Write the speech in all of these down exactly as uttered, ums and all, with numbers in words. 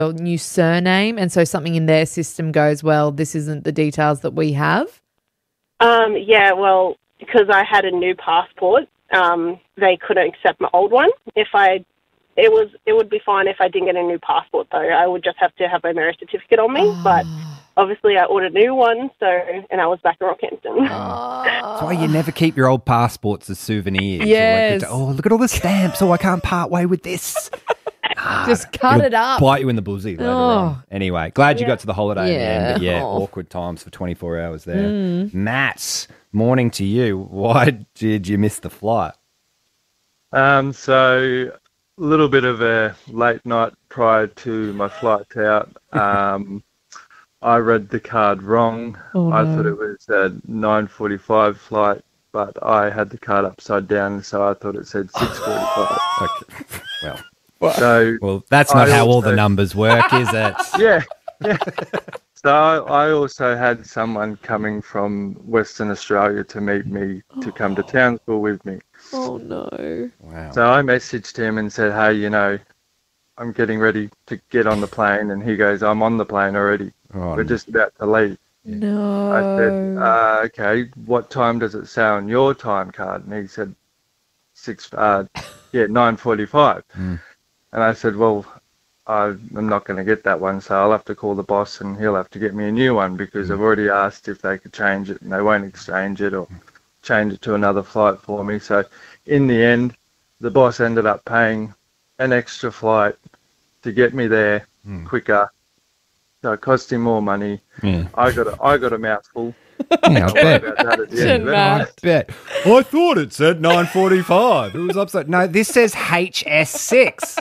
a new surname, and so something in their system goes, well, this isn't the details that we have? Um, yeah, well, because I had a new passport, um, they couldn't accept my old one. If I, it was, it would be fine if I didn't get a new passport, though. I would just have to have my marriage certificate on me, Oh. but obviously I ordered a new one, so, and I was back in Rockhampton. That's why you never keep your old passports as souvenirs. Yes. Or like, oh, look at all the stamps. Oh, I can't part way with this. Ah, Just cut it'll it up. Bite you in the buzzy later Oh. on. Anyway, glad you Yeah. got to the holiday in the end. Yeah. But yeah, Oh. awkward times for twenty-four hours there. Mm. Matt, morning to you. Why did you miss the flight? Um, so a little bit of a late night prior to my flight out. Um, I read the card wrong. Oh, I no. thought it was a nine forty-five flight, but I had the card upside down, so I thought it said six forty-five. Okay. Well, So well, that's not I how all also- the numbers work, is it? yeah, yeah. So I, I also had someone coming from Western Australia to meet me to come to Townsville with me. Oh, no. Wow. So I messaged him and said, hey, you know, I'm getting ready to get on the plane. And he goes, I'm on the plane already. Oh, We're just about to leave. No. I said, uh, okay, what time does it say on your time card? And he said, six, uh, yeah, nine forty-five. Mm. And I said, well, I- I'm not going to get that one, so I'll have to call the boss and he'll have to get me a new one because I've already asked if they could change it and they won't exchange it or change it to another flight for me. So in the end, the boss ended up paying an extra flight to get me there Mm. quicker. So it cost him more money. Yeah. I got a, I got a mouthful. Yeah, I bet. About that at the end of it. Matt. I bet. I thought it said nine forty-five. It was upside. No, this says H S six.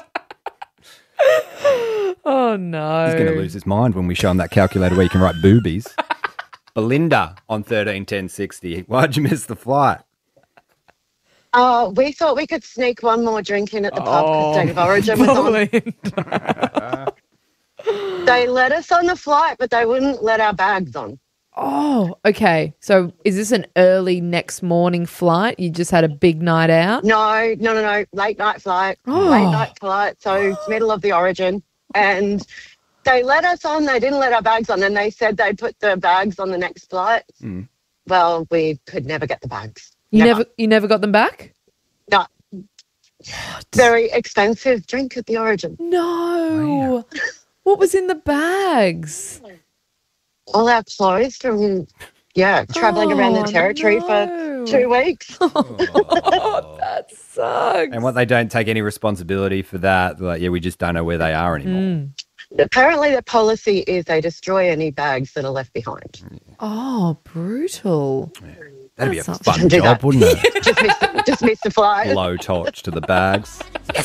Oh, no. He's going to lose his mind when we show him that calculator where you can write boobies. Belinda on thirteen ten sixty. Why'd you miss the flight? Oh, we thought we could sneak one more drink in at the pub Oh, because State of Origin was on. Belinda. They let us on the flight, but they wouldn't let our bags on. Oh, okay. So is this an early next morning flight? You just had a big night out? No, no, no, no. Late night flight. Oh. Late night flight. So middle of the Origin. And they let us on. They didn't let our bags on. And they said they'd put the bags on the next flight. Mm. Well, we could never get the bags. You never you never got them back? No. Very expensive drink at the Origin. No. What was in the bags? All our clothes from, yeah, traveling around the Oh, territory no. for two weeks. Oh, that sucks. And what they don't take any responsibility for that. They're like, yeah, we just don't know where they are anymore. Mm. Apparently the policy is they destroy any bags that are left behind. Oh, brutal. That'd be a That's not fun fun. Do job, that. wouldn't it? Just miss, just miss the flight. Low torch to the bags.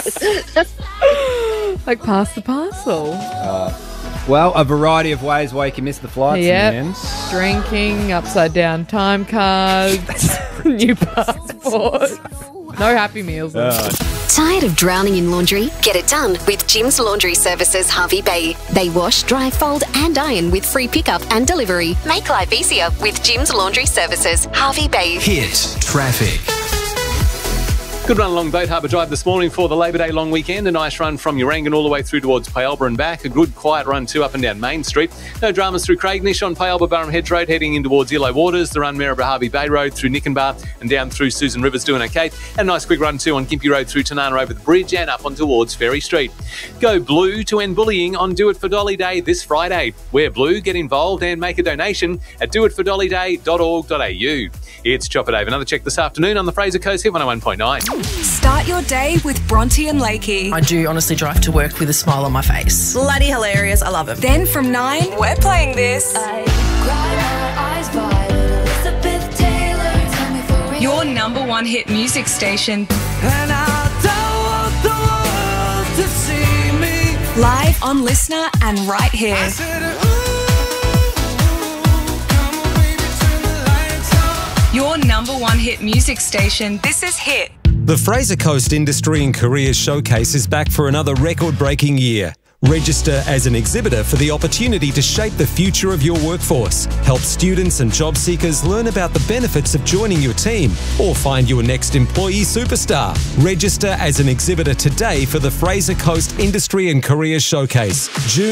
Like pass the parcel. Well, a variety of ways why you can miss the flights Yep. in the end. Drinking, upside down time cards, new passports. No Happy Meals. Tired of drowning in laundry? Get it done with Jim's Laundry Services Harvey Bay. They wash, dry, fold and iron with free pickup and delivery. Make life easier with Jim's Laundry Services Harvey Bay. Hit traffic. Good run along Boat Harbour Drive this morning for the Labor Day long weekend. A nice run from Urangan all the way through towards Paelba and back. A good quiet run too up and down Main Street. No dramas through Craignish on Paelba Burham Hedge Road heading in towards Yellow Waters. The run Maryborough Harvey Bay Road through Nickenbar and down through Susan Rivers doing okay. And a nice quick run too on Gympie Road through Tanana over the bridge and up on towards Ferry Street. Go blue to end bullying on Do It For Dolly Day this Friday. Wear blue, get involved and make a donation at do it for dolly day dot org dot a u. It's Chopper Dave. Another check this afternoon on the Fraser Coast Hit one oh one point nine. Start your day with Bronte and Lakey. I do honestly drive to work with a smile on my face. Bloody hilarious. I love it. Then from nine, we're playing this. Your number one hit music station. And I don't want the world to see me. Live on Listener and right here. I said, ooh, come on, baby, turn the lights on. Your number one hit music station. This is Hit. The Fraser Coast Industry and Careers Showcase is back for another record-breaking year. Register as an exhibitor for the opportunity to shape the future of your workforce, help students and job seekers learn about the benefits of joining your team, or find your next employee superstar. Register as an exhibitor today for the Fraser Coast Industry and Careers Showcase, June